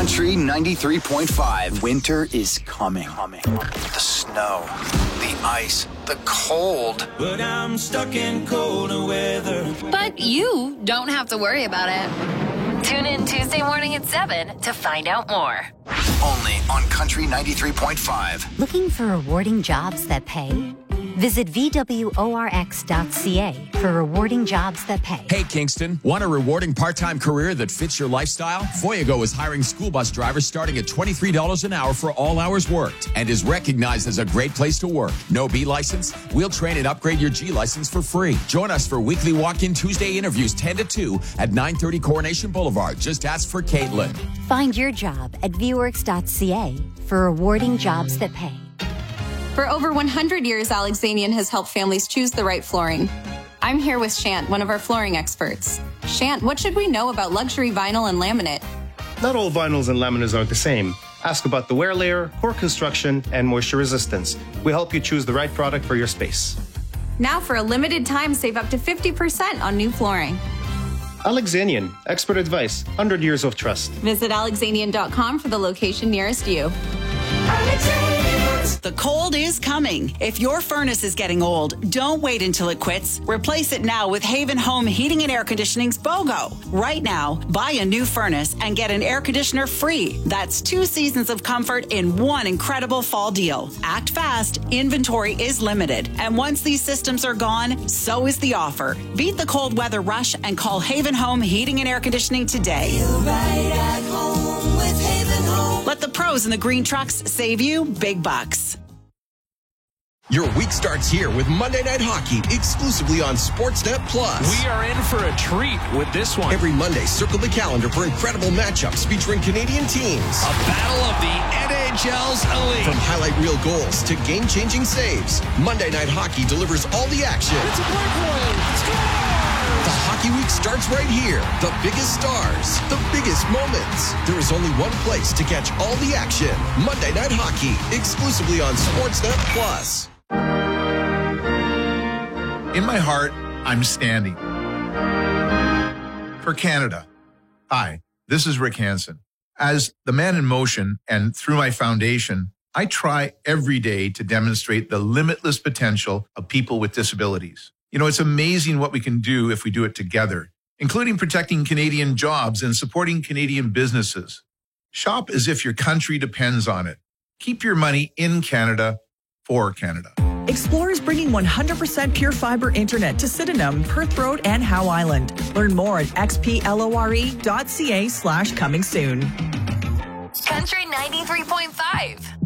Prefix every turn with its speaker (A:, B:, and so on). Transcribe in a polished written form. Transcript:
A: Country 93.5. Winter is coming. The snow, the ice, the cold.
B: But I'm stuck in colder weather.
C: But you don't have to worry about it. Tune in Tuesday morning at 7 to find out more.
A: Only on Country 93.5.
D: Looking for rewarding jobs that pay? Visit VWORX.ca for rewarding jobs that pay.
E: Hey, Kingston, want a rewarding part-time career that fits your lifestyle? Voyago is hiring school bus drivers starting at $23 an hour for all hours worked and is recognized as a great place to work. No B license? We'll train and upgrade your G license for free. Join us for weekly walk-in Tuesday interviews 10 to 2 at 930 Coronation Boulevard. Just ask for Caitlin.
D: Find your job at VWorks.ca for rewarding jobs that pay.
F: For over 100 years, Alexanian has helped families choose the right flooring. I'm here with Shant, one of our flooring experts. Shant, what should we know about luxury vinyl and laminate?
G: Not all vinyls and laminates are the same. Ask about the wear layer, core construction, and moisture resistance. We help you choose the right product for your space.
F: Now, for a limited time, save up to 50% on new flooring.
G: Alexanian, expert advice, 100 years of trust.
F: Visit alexanian.com for the location nearest you.
H: The cold is coming. If your furnace is getting old, don't wait until it quits. Replace it now with Haven Home Heating and Air Conditioning's BOGO. Right now, buy a new furnace and get an air conditioner free. That's 2 seasons of comfort in one incredible fall deal. Act fast. Inventory is limited. And once these systems are gone, so is the offer. Beat the cold weather rush and call Haven Home Heating and Air Conditioning today.
B: Feel right at home with Haven Home.
H: Let the pros in the green trucks save you big bucks.
I: Your week starts here with Monday Night Hockey, exclusively on Sportsnet Plus.
J: We are in for a treat with this one.
I: Every Monday, circle the calendar for incredible matchups featuring Canadian teams.
J: A battle of the NHL's elite.
I: From highlight reel goals to game-changing saves, Monday Night Hockey delivers all the action.
J: It's a breakaway.
I: The Hockey Week starts right here. The biggest stars, the biggest moments. There is only one place to catch all the action. Monday Night Hockey, exclusively on Sportsnet Plus.
K: In my heart, I'm standing for Canada. Hi, this is Rick Hansen. As the man in motion and through my foundation, I try every day to demonstrate the limitless potential of people with disabilities. You know, it's amazing what we can do if we do it together, including protecting Canadian jobs and supporting Canadian businesses. Shop as if your country depends on it. Keep your money in Canada for Canada.
L: Explore is bringing 100% pure fiber internet to Sydenham, Perth Road, and Howe Island. Learn more at xplore.ca/coming soon.
C: Country 93.5.